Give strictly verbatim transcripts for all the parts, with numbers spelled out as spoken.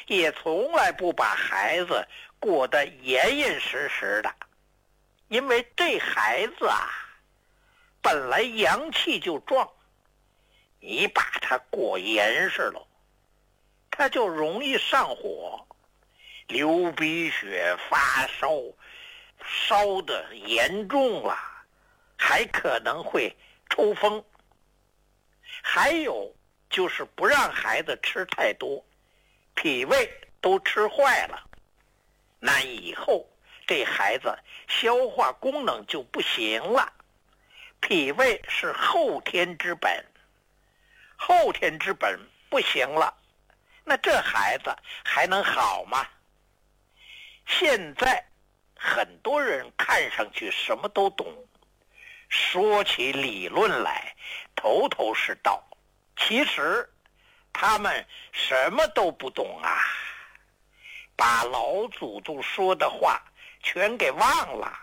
也从来不把孩子过得严严实实的，因为这孩子啊，本来阳气就壮，你把他过严实了，他就容易上火，流鼻血、发烧，烧得严重了，还可能会抽风。还有就是不让孩子吃太多，脾胃都吃坏了，那以后这孩子消化功能就不行了。脾胃是后天之本，后天之本不行了，那这孩子还能好吗？现在很多人看上去什么都懂，说起理论来头头是道，其实他们什么都不懂啊，把老祖宗说的话全给忘了。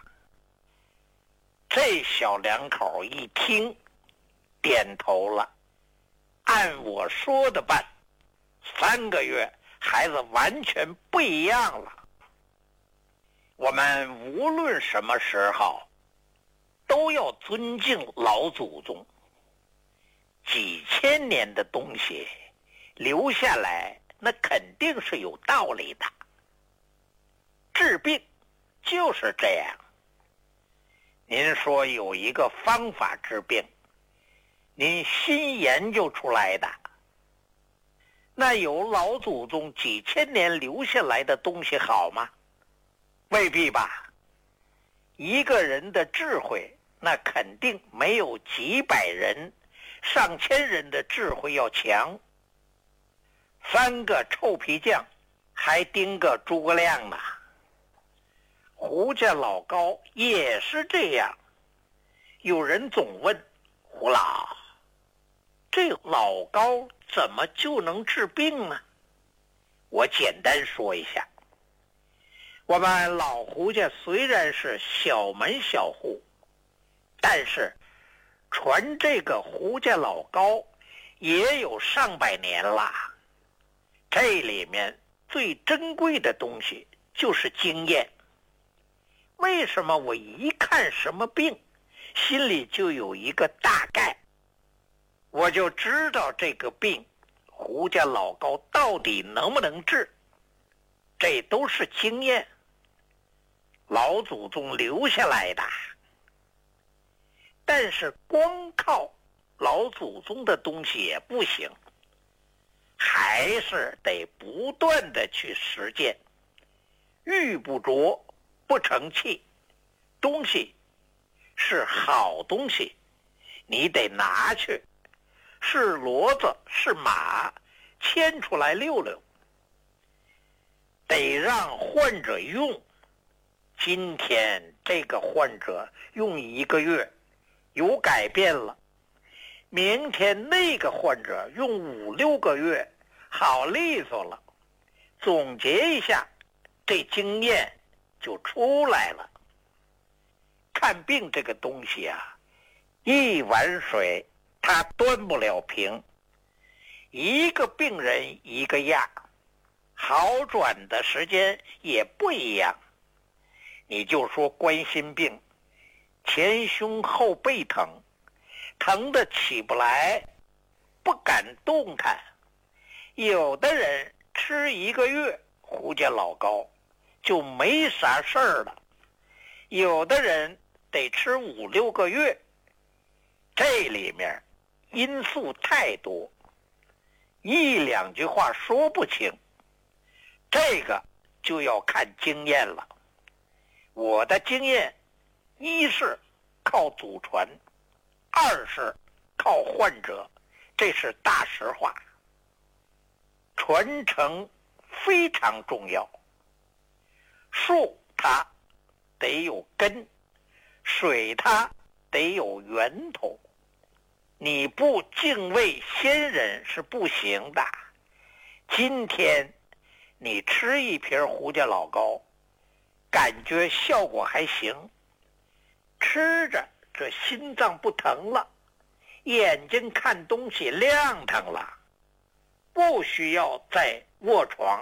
这小两口一听，点头了，按我说的办，三个月孩子完全不一样了。我们无论什么时候都要尊敬老祖宗，几千年的东西留下来，那肯定是有道理的。治病就是这样，您说有一个方法治病，您新研究出来的，那有老祖宗几千年留下来的东西好吗？未必吧。一个人的智慧，那肯定没有几百人、上千人的智慧要强。三个臭皮匠还盯个诸葛亮呢。胡家老高也是这样。有人总问胡老，这老高怎么就能治病呢？我简单说一下，我们老胡家虽然是小门小户，但是传这个胡家老高也有上百年了。这里面最珍贵的东西就是经验。为什么我一看什么病，心里就有一个大概，我就知道这个病胡家老高到底能不能治？这都是经验，老祖宗留下来的。但是光靠老祖宗的东西也不行，还是得不断的去实践。玉不琢不成器，东西是好东西，你得拿去，是骡子是马，牵出来溜溜，得让患者用。今天这个患者用一个月有改变了，明天那个患者用五六个月好利索了。总结一下，这经验就出来了。看病这个东西啊，一碗水它端不了平，一个病人一个样，好转的时间也不一样。你就说冠心病，前胸后背疼，疼得起不来，不敢动弹。有的人吃一个月胡家老高就没啥事儿了，有的人得吃五六个月。这里面因素太多，一两句话说不清，这个就要看经验了。我的经验，一是靠祖传，二是靠患者，这是大实话。传承非常重要，树它得有根，水它得有源头。你不敬畏先人是不行的。今天你吃一瓶胡家老高，感觉效果还行，吃着这心脏不疼了，眼睛看东西亮堂了，不需要再卧床